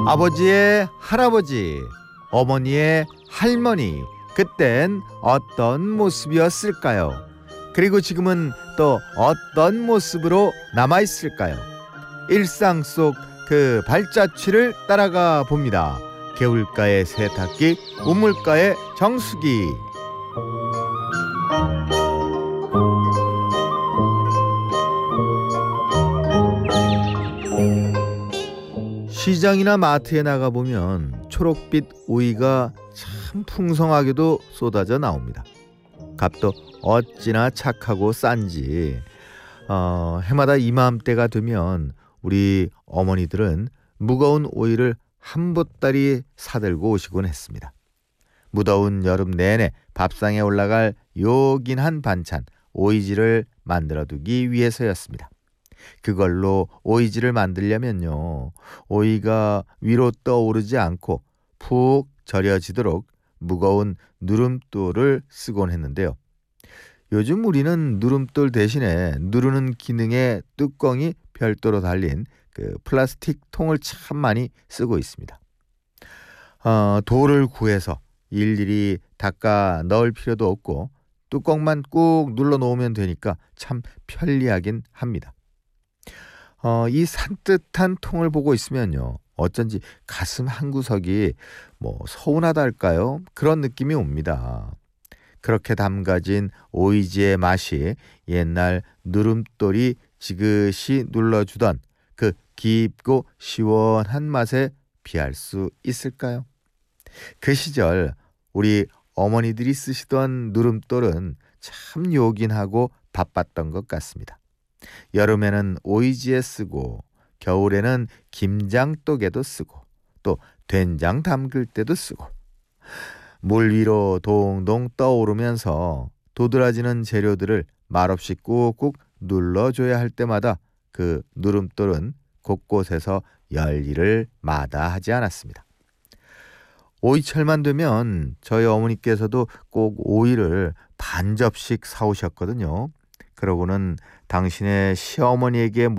아버지의 할아버지, 어머니의 할머니, 그땐 어떤 모습이었을까요? 그리고 지금은 또 어떤 모습으로 남아있을까요? 일상 속 그 발자취를 따라가 봅니다. 개울가의 세탁기, 우물가의 정수기. 시장이나 마트에 나가보면 초록빛 오이가 참 풍성하게도 쏟아져 나옵니다. 값도 어찌나 착하고 싼지 해마다 이맘때가 되면 우리 어머니들은 무거운 오이를 한 보따리 사들고 오시곤 했습니다. 무더운 여름 내내 밥상에 올라갈 요긴한 반찬 오이지를 만들어두기 위해서였습니다. 그걸로 오이지를 만들려면요, 오이가 위로 떠오르지 않고 푹 절여지도록 무거운 누름돌을 쓰곤 했는데요. 요즘 우리는 누름돌 대신에 누르는 기능의 뚜껑이 별도로 달린 그 플라스틱 통을 참 많이 쓰고 있습니다. 돌을 구해서 일일이 닦아 넣을 필요도 없고 뚜껑만 꾹 눌러 놓으면 되니까 참 편리하긴 합니다. 이 산뜻한 통을 보고 있으면요, 어쩐지 가슴 한구석이 서운하다 할까요? 그런 느낌이 옵니다. 그렇게 담가진 오이지의 맛이 옛날 누름돌이 지그시 눌러주던 그 깊고 시원한 맛에 비할 수 있을까요? 그 시절 우리 어머니들이 쓰시던 누름돌은 참 요긴하고 바빴던 것 같습니다. 여름에는 오이지에 쓰고 겨울에는 김장독에도 쓰고 또 된장 담글 때도 쓰고 물 위로 동동 떠오르면서 도드라지는 재료들을 말없이 꾹꾹 눌러줘야 할 때마다 그 누름돌은 곳곳에서 열일을 마다하지 않았습니다. 오이철만 되면 저희 어머니께서도 꼭 오이를 반 접씩 사오셨거든요. 그러고는 당신의 시어머니에게